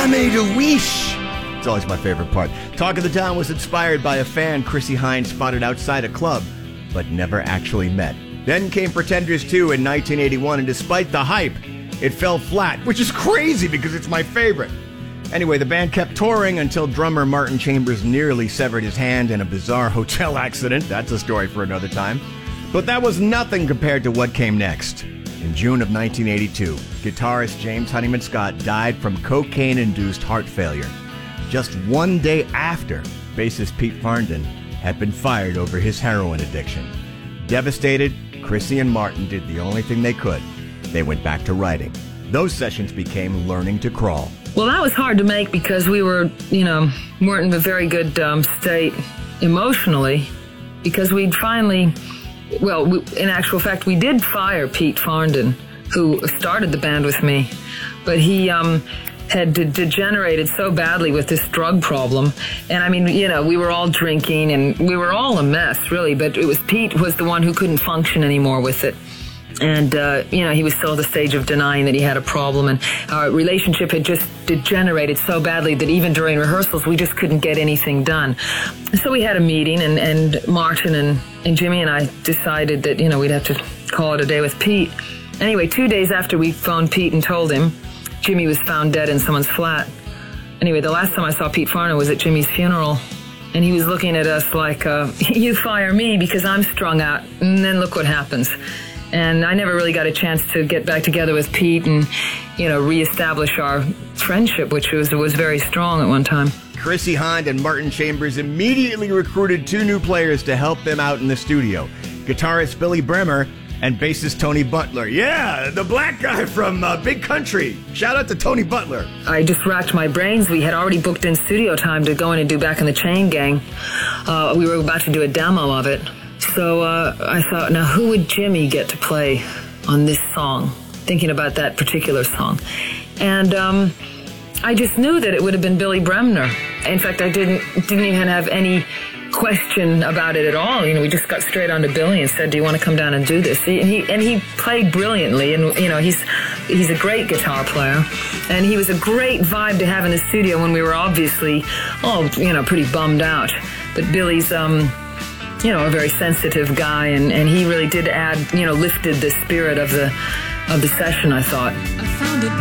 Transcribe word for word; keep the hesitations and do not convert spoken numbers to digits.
Jamais de Wish. It's always my favorite part. Talk of the Town was inspired by a fan Chrissie Hynde spotted outside a club, but never actually met. Then came Pretenders two in nineteen eighty-one, and despite the hype, it fell flat, which is crazy because it's my favorite. Anyway, the band kept touring until drummer Martin Chambers nearly severed his hand in a bizarre hotel accident. That's a story for another time. But that was nothing compared to what came next. In June of nineteen eighty-two, guitarist James Honeyman Scott died from cocaine-induced heart failure, just one day after bassist Pete Farndon had been fired over his heroin addiction. Devastated, Chrissie and Martin did the only thing they could. They went back to writing. Those sessions became Learning to Crawl. Well, that was hard to make because we were, you know, weren't in a very good um, state emotionally, because we'd finally, well, we, in actual fact, we did fire Pete Farndon, who started the band with me, but he um, had de- degenerated so badly with this drug problem. And I mean, you know, we were all drinking and we were all a mess, really, but it was Pete was the one who couldn't function anymore with it. And, uh, you know, he was still at the stage of denying that he had a problem, and our relationship had just degenerated so badly that even during rehearsals, we just couldn't get anything done. So we had a meeting, and, and Martin and, and Jimmy and I decided that, you know, we'd have to call it a day with Pete. Anyway, two days after we phoned Pete and told him, Jimmy was found dead in someone's flat. Anyway, the last time I saw Pete Farndon was at Jimmy's funeral, and he was looking at us like, uh, you fire me because I'm strung out, and then look what happens. And I never really got a chance to get back together with Pete and, you know, reestablish our friendship, which was was very strong at one time. Chrissie Hynde and Martin Chambers immediately recruited two new players to help them out in the studio. Guitarist Billy Bremer and bassist Tony Butler. Yeah, the black guy from uh, Big Country. Shout out to Tony Butler. I just racked my brains. We had already booked in studio time to go in and do Back in the Chain Gang. Uh, we were about to do a demo of it. So uh, I thought, now who would Jimmy get to play on this song? Thinking about that particular song. And um, I just knew that it would have been Billy Bremner. In fact, I didn't didn't even have any question about it at all. You know, we just got straight on to Billy and said, do you want to come down and do this? He, and, he, and he played brilliantly. And, you know, he's he's a great guitar player. And he was a great vibe to have in the studio when we were obviously, oh, you know, pretty bummed out. But Billy's... um. you know, a very sensitive guy, and, and he really did add, you know, lifted the spirit of the of the session, I thought.